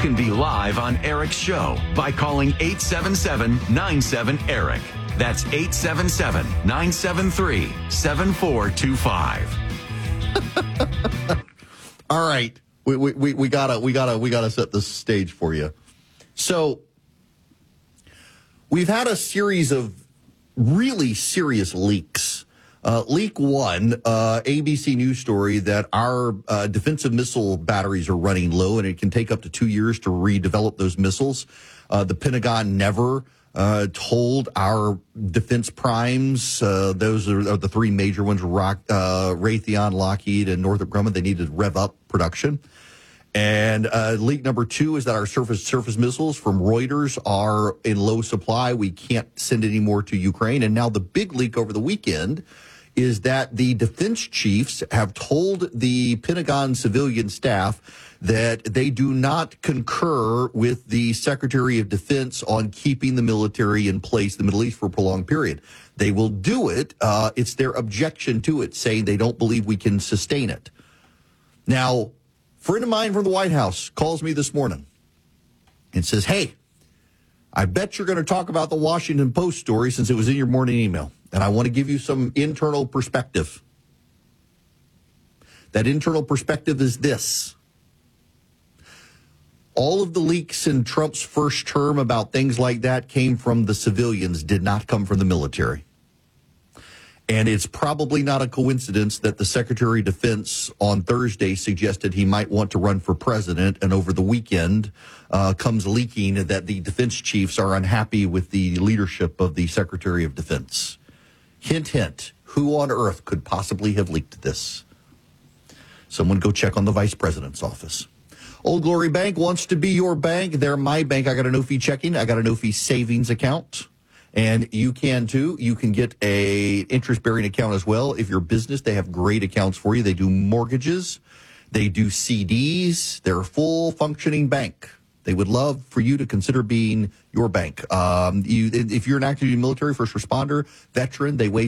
can be live on Eric's show by calling 877-97-ERIC. That's 877-973-7425. All right. We gotta set the stage for you. So we've had a series of really serious leaks. Leak one, ABC News story that our defensive missile batteries are running low, and it can take up to 2 years to redevelop those missiles. The Pentagon never told our defense primes, those are the three major ones, Raytheon, Lockheed, and Northrop Grumman, they needed to rev up production. And leak number two is that our surface missiles from Reuters are in low supply. We can't send any more to Ukraine. And now the big leak over the weekend is that the defense chiefs have told the Pentagon civilian staff that they do not concur with the Secretary of Defense on keeping the military in place in the Middle East for a prolonged period. They will do it. It's their objection to it, saying they don't believe we can sustain it. Now, a friend of mine from the White House calls me this morning and says, hey, I bet you're going to talk about the Washington Post story since it was in your morning email. And I want to give you some internal perspective. That internal perspective is this. All of the leaks in Trump's first term about things like that came from the civilians, did not come from the military. And it's probably not a coincidence that the Secretary of Defense on Thursday suggested he might want to run for president, and over the weekend comes leaking that the defense chiefs are unhappy with the leadership of the Secretary of Defense. Hint, hint, who on earth could possibly have leaked this? Someone go check on the vice president's office. Old Glory Bank wants to be your bank. They're my bank. I got a no-fee checking. I got a no-fee savings account. And you can, too. You can get a interest-bearing account as well. If you're a business, they have great accounts for you. They do mortgages. They do CDs. They're a full-functioning bank. They would love for you to consider being your bank. If you're an active military, first responder, veteran, they waive